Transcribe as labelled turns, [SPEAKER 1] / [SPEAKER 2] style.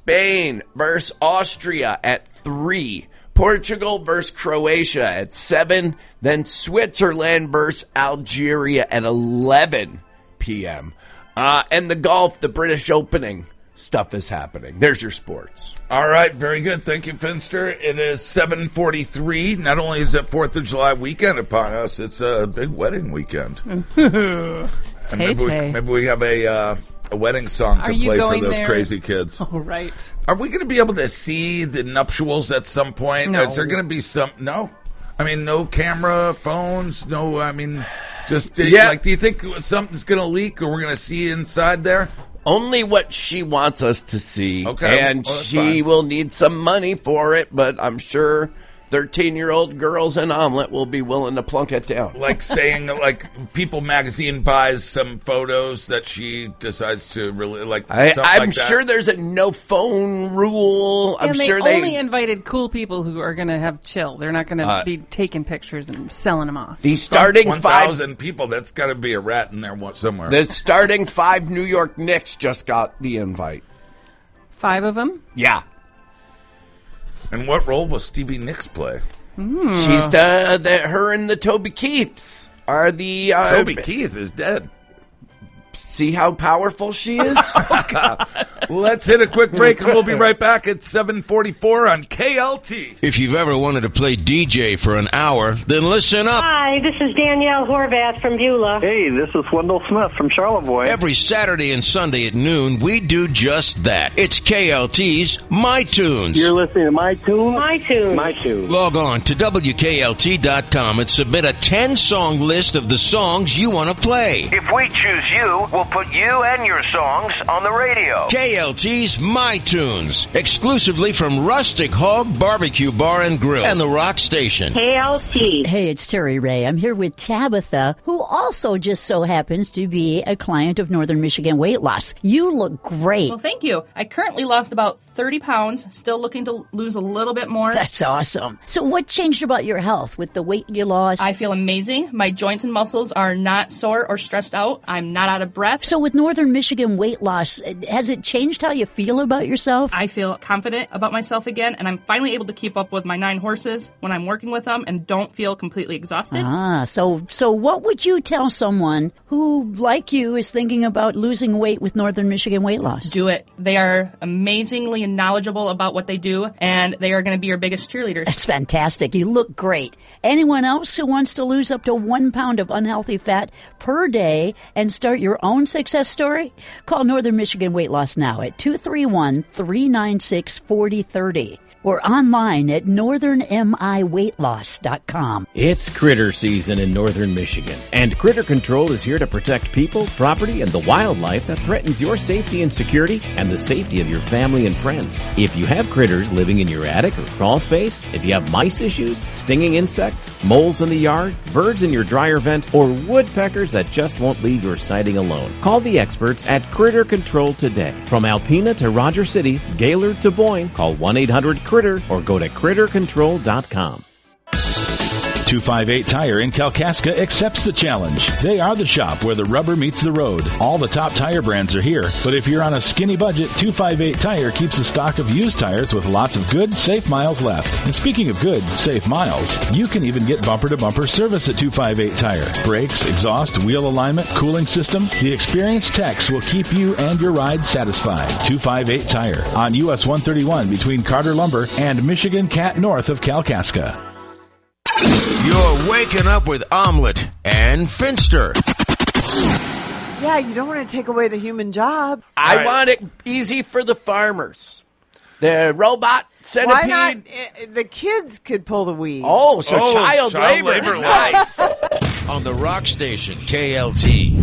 [SPEAKER 1] Spain versus Austria at 3. Portugal versus Croatia at 7. Then Switzerland versus Algeria at 11 p.m. And the golf, the British Opening stuff is happening. There's your sports.
[SPEAKER 2] All right, very good. Thank you, Finster. It is 7:43. Not only is it 4th of July weekend upon us, it's a big wedding weekend. Maybe we have a wedding song to play for those crazy kids.
[SPEAKER 3] Oh, right.
[SPEAKER 2] Are we going to be able to see the nuptials at some point?
[SPEAKER 3] No.
[SPEAKER 2] Is there going to be some? No. I mean, no camera, phones, no, I mean, just, do you think something's going to leak or we're going to see inside there?
[SPEAKER 1] Only what she wants us to see.
[SPEAKER 2] Okay.
[SPEAKER 1] And she will need some money for it, but I'm sure 13-year-old girls in Omelet will be willing to plunk it down.
[SPEAKER 2] Like saying, like, People Magazine buys some photos that she decides to really, like,
[SPEAKER 1] I'm sure there's a no phone rule. I'm sure
[SPEAKER 3] they only invited cool people who are going to have chill. They're not going to be taking pictures and selling them off.
[SPEAKER 1] The starting
[SPEAKER 2] 1,000 people, that's got to be a rat in there somewhere.
[SPEAKER 1] The starting 5 New York Knicks just got the invite.
[SPEAKER 3] 5 of them?
[SPEAKER 1] Yeah.
[SPEAKER 2] And what role will Stevie Nicks play?
[SPEAKER 1] She's her and the Toby Keiths are the...
[SPEAKER 2] Toby Keith is dead.
[SPEAKER 1] See how powerful she is?
[SPEAKER 2] Let's hit a quick break, and we'll be right back at 7:44 on KLT.
[SPEAKER 4] If you've ever wanted to play DJ for an hour, then listen up.
[SPEAKER 5] Hi, this is Danielle Horvath from Beulah.
[SPEAKER 6] Hey, this is Wendell Smith from Charlevoix.
[SPEAKER 4] Every Saturday and Sunday at noon, we do just that. It's KLT's My Tunes.
[SPEAKER 6] You're listening to My Tunes?
[SPEAKER 5] My Tunes.
[SPEAKER 6] My Tunes.
[SPEAKER 4] Log on to WKLT.com and submit a 10-song list of the songs you want to play.
[SPEAKER 7] If we choose you, we'll put you and your songs on the radio.
[SPEAKER 4] KLT's My Tunes, exclusively from Rustic Hog Barbecue Bar and Grill and the Rock Station.
[SPEAKER 5] KLT.
[SPEAKER 8] Hey, it's Terry Ray. I'm here with Tabitha, who also just so happens to be a client of Northern Michigan Weight Loss. You look great.
[SPEAKER 9] Well, thank you. I currently lost about 30 pounds, still looking to lose a little bit more.
[SPEAKER 8] That's awesome. So what changed about your health with the weight you lost?
[SPEAKER 9] I feel amazing. My joints and muscles are not sore or stressed out. I'm not out of breath.
[SPEAKER 8] So with Northern Michigan Weight Loss, has it changed how you feel about yourself?
[SPEAKER 9] I feel confident about myself again, and I'm finally able to keep up with my 9 horses when I'm working with them and don't feel completely exhausted.
[SPEAKER 8] So what would you tell someone who, like you, is thinking about losing weight with Northern Michigan Weight Loss?
[SPEAKER 9] Do it. They are amazingly knowledgeable about what they do, and they are going to be your biggest cheerleaders.
[SPEAKER 8] That's fantastic. You look great. Anyone else who wants to lose up to 1 pound of unhealthy fat per day and start your own success story? Call Northern Michigan Weight Loss now at 231-396-4030 or online at northernmiweightloss.com.
[SPEAKER 10] It's critter season in northern Michigan, and Critter Control is here to protect people, property, and the wildlife that threatens your safety and security and the safety of your family and friends. If you have critters living in your attic or crawl space, if you have mice issues, stinging insects, moles in the yard, birds in your dryer vent, or woodpeckers that just won't leave your siding alone, call the experts at Critter Control today. From Alpena to Rogers City, Gaylord to Boyne, call 1-800-CRITTER or go to crittercontrol.com.
[SPEAKER 11] 258 Tire in Kalkaska accepts the challenge. They are the shop where the rubber meets the road. All the top tire brands are here, but if you're on a skinny budget, 258 Tire keeps a stock of used tires with lots of good, safe miles left. And speaking of good, safe miles, you can even get bumper-to-bumper service at 258 Tire. Brakes, exhaust, wheel alignment, cooling system. The experienced techs will keep you and your ride satisfied. 258 Tire on US 131 between Carter Lumber and Michigan Cat north of Kalkaska.
[SPEAKER 4] You're waking up with Omelet and Finster.
[SPEAKER 12] Yeah, you don't want to take away the human job.
[SPEAKER 1] I want it easy for the farmers. The robot centipede.
[SPEAKER 12] Why not? The kids could pull the weeds.
[SPEAKER 1] Oh, so child labor.
[SPEAKER 4] Nice. On the Rock Station, KLT.